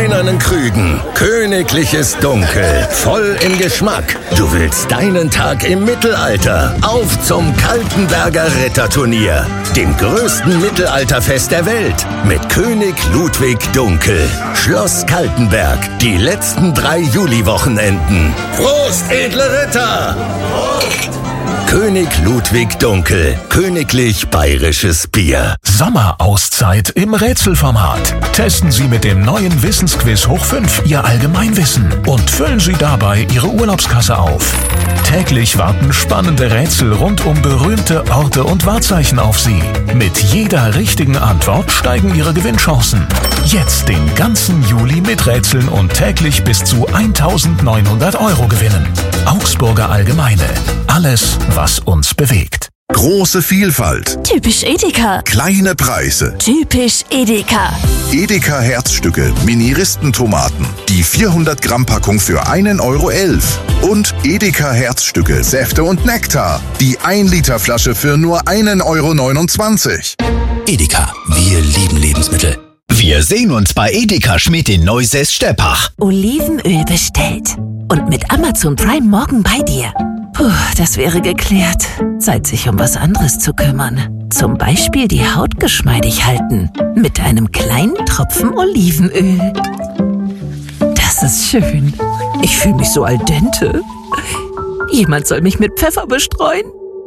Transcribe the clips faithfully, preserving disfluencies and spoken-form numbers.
steinernen Krügen. Königliches Dunkel, voll im Geschmack. Du willst deinen Tag im Mittelalter. Auf zum Kaltenberger Ritterturnier, dem größten Mittelalterfest der Welt. Mit König Ludwig Dunkel. Schloss Kaltenberg, die letzten drei Juliwochenenden. Prost, edle Ritter! Prost! König Ludwig Dunkel. Königlich Bayerisches Bier. Sommerauszeit im Rätselformat. Testen Sie mit dem neuen Wissensquiz Hoch fünf Ihr Allgemeinwissen und füllen Sie dabei Ihre Urlaubskasse auf. Täglich warten spannende Rätsel rund um berühmte Orte und Wahrzeichen auf Sie. Mit jeder richtigen Antwort steigen Ihre Gewinnchancen. Jetzt den ganzen Juli miträtseln und täglich bis zu eintausendneunhundert Euro gewinnen. Augsburger Allgemeine. Alles, was uns bewegt. Große Vielfalt. Typisch Edeka. Kleine Preise. Typisch Edeka. Edeka Herzstücke, Mini-Ristentomaten. Die vierhundert Gramm Packung für einen Euro elf. Und Edeka Herzstücke, Säfte und Nektar. Die ein Liter Flasche für nur einen Euro neunundzwanzig. Edeka, wir lieben Lebensmittel. Wir sehen uns bei Edeka Schmidt in Neusäß-Steppach. Olivenöl bestellt. Und mit Amazon Prime morgen bei dir. Puh, das wäre geklärt. Zeit, sich um was anderes zu kümmern. Zum Beispiel die Haut geschmeidig halten. Mit einem kleinen Tropfen Olivenöl. Das ist schön. Ich fühle mich so al dente. Jemand soll mich mit Pfeffer bestreuen.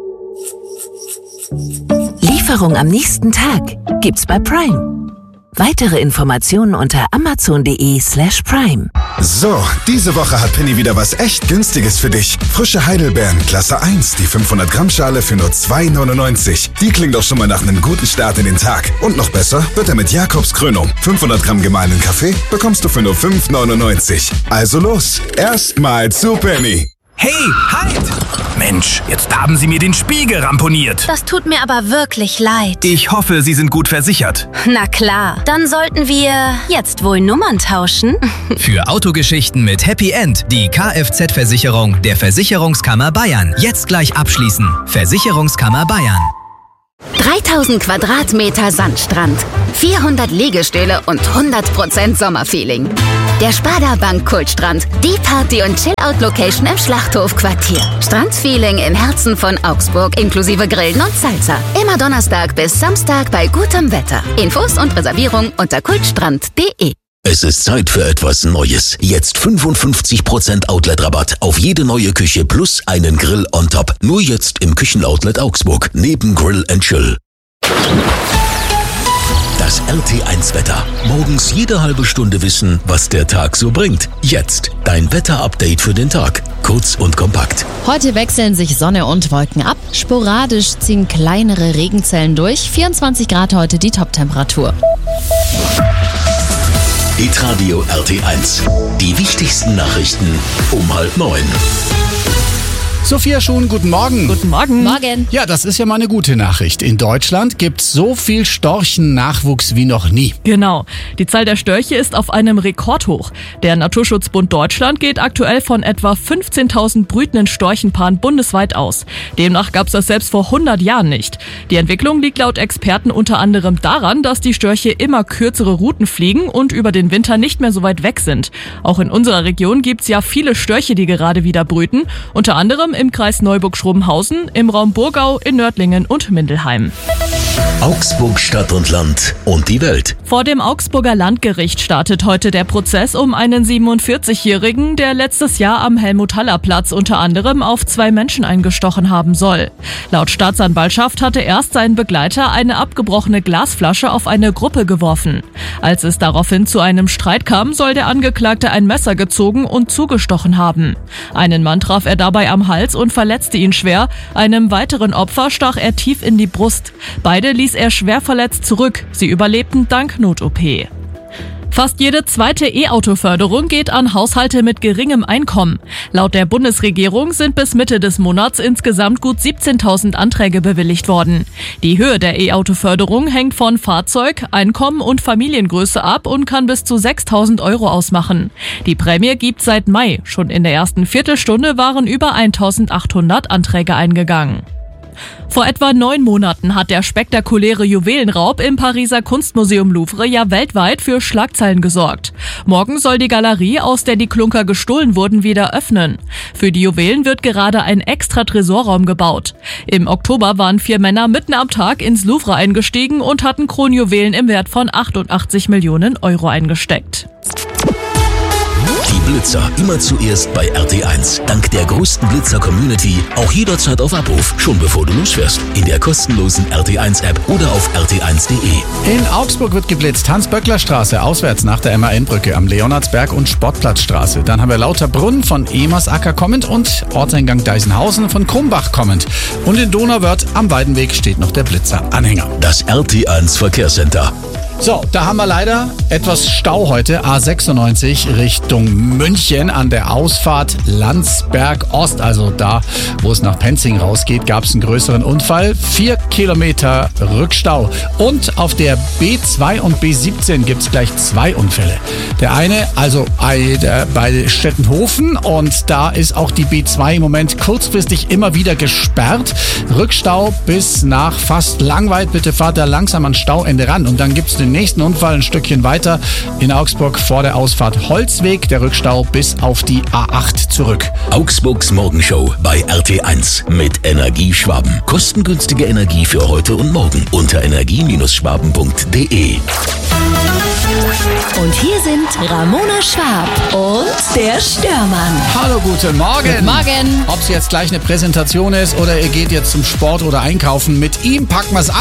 Lieferung am nächsten Tag gibt's bei Prime. Weitere Informationen unter amazon.de slash prime. So, diese Woche hat Penny wieder was echt Günstiges für dich. Frische Heidelbeeren, Klasse eins, die fünfhundert Gramm Schale für nur zwei neunundneunzig. Die klingt doch schon mal nach einem guten Start in den Tag. Und noch besser wird er mit Jakobs Krönung. fünfhundert Gramm gemahlenen Kaffee bekommst du für nur fünf neunundneunzig. Also los, erstmal zu Penny. Hey, halt! Mensch, jetzt haben Sie mir den Spiegel ramponiert. Das tut mir aber wirklich leid. Ich hoffe, Sie sind gut versichert. Na klar, dann sollten wir jetzt wohl Nummern tauschen. Für Autogeschichten mit Happy End die Kfz-Versicherung der Versicherungskammer Bayern. Jetzt gleich abschließen. Versicherungskammer Bayern. dreitausend Quadratmeter Sandstrand, vierhundert Liegestühle und hundert Prozent Sommerfeeling. Der Sparda Bank Kultstrand, die Party- und Chill-Out-Location im Schlachthofquartier. Strandfeeling im Herzen von Augsburg inklusive Grillen und Salsa. Immer Donnerstag bis Samstag bei gutem Wetter. Infos und Reservierung unter kultstrand punkt de. Es ist Zeit für etwas Neues. Jetzt fünfundfünfzig Prozent Outlet-Rabatt auf jede neue Küche plus einen Grill on top. Nur jetzt im Küchenoutlet Augsburg, neben Grill and Chill. Das R T eins Wetter. Morgens jede halbe Stunde wissen, was der Tag so bringt. Jetzt dein Wetter-Update für den Tag. Kurz und kompakt. Heute wechseln sich Sonne und Wolken ab. Sporadisch ziehen kleinere Regenzellen durch. vierundzwanzig Grad heute die Toptemperatur. Hitradio R T eins. Die wichtigsten Nachrichten um halb neun. Sophia Schuhn, guten Morgen. Guten Morgen. Morgen. Ja, das ist ja mal eine gute Nachricht. In Deutschland gibt's so viel Storchennachwuchs wie noch nie. Genau. Die Zahl der Störche ist auf einem Rekordhoch. Der Naturschutzbund Deutschland geht aktuell von etwa fünfzehntausend brütenden Storchenpaaren bundesweit aus. Demnach gab's das selbst vor hundert Jahren nicht. Die Entwicklung liegt laut Experten unter anderem daran, dass die Störche immer kürzere Routen fliegen und über den Winter nicht mehr so weit weg sind. Auch in unserer Region gibt's ja viele Störche, die gerade wieder brüten. Unter anderem im Kreis Neuburg-Schrobenhausen, im Raum Burgau, in Nördlingen und Mindelheim. Augsburg Stadt und Land und die Welt. Vor dem Augsburger Landgericht startet heute der Prozess um einen siebenundvierzigjährigen, der letztes Jahr am Helmut-Haller-Platz unter anderem auf zwei Menschen eingestochen haben soll. Laut Staatsanwaltschaft hatte erst sein Begleiter eine abgebrochene Glasflasche auf eine Gruppe geworfen. Als es daraufhin zu einem Streit kam, soll der Angeklagte ein Messer gezogen und zugestochen haben. Einen Mann traf er dabei am Hals und verletzte ihn schwer. Einem weiteren Opfer stach er tief in die Brust. Beide ließ er schwer verletzt zurück. Sie überlebten dank Not-O P. Fast jede zweite E-Auto-Förderung geht an Haushalte mit geringem Einkommen. Laut der Bundesregierung sind bis Mitte des Monats insgesamt gut siebzehntausend Anträge bewilligt worden. Die Höhe der E-Auto-Förderung hängt von Fahrzeug, Einkommen und Familiengröße ab und kann bis zu sechstausend Euro ausmachen. Die Prämie gibt seit Mai. Schon in der ersten Viertelstunde waren über eintausendachthundert Anträge eingegangen. Vor etwa neun Monaten hat der spektakuläre Juwelenraub im Pariser Kunstmuseum Louvre ja weltweit für Schlagzeilen gesorgt. Morgen soll die Galerie, aus der die Klunker gestohlen wurden, wieder öffnen. Für die Juwelen wird gerade ein extra Tresorraum gebaut. Im Oktober waren vier Männer mitten am Tag ins Louvre eingestiegen und hatten Kronjuwelen im Wert von achtundachtzig Millionen Euro eingesteckt. Die Blitzer immer zuerst bei R T eins. Dank der größten Blitzer-Community auch jederzeit auf Abruf, schon bevor du losfährst. In der kostenlosen R T eins App oder auf r t eins punkt de. In Augsburg wird geblitzt. Hans-Böckler-Straße auswärts nach der M A N-Brücke am Leonardsberg und Sportplatzstraße. Dann haben wir Lauterbrunn von Emersacker kommend und Ortseingang Deisenhausen von Krumbach kommend. Und in Donauwörth am Weidenweg steht noch der Blitzer-Anhänger. Das R T eins Verkehrscenter. So, da haben wir leider etwas Stau heute. A sechsundneunzig Richtung München an der Ausfahrt Landsberg Ost. Also da, wo es nach Penzing rausgeht, gab es einen größeren Unfall. Vier Kilometer Rückstau. Und auf der B zwei und B siebzehn gibt es gleich zwei Unfälle. Der eine, also bei Stettenhofen, und da ist auch die B zwei im Moment kurzfristig immer wieder gesperrt. Rückstau bis nach fast Langweid. Bitte fahrt da langsam an Stauende ran. Und dann gibt es den nächsten Unfall ein Stückchen weiter in Augsburg vor der Ausfahrt Holzweg. Der Rückstau bis auf die A acht zurück. Augsburgs Morgenshow bei R T eins mit Energie Schwaben. Kostengünstige Energie für heute und morgen unter energie Schwaben punkt de. Und hier sind Ramona Schwab und der Störmann. Hallo, guten Morgen. Guten Morgen. Ob es jetzt gleich eine Präsentation ist oder ihr geht jetzt zum Sport oder einkaufen, mit ihm packen wir es an.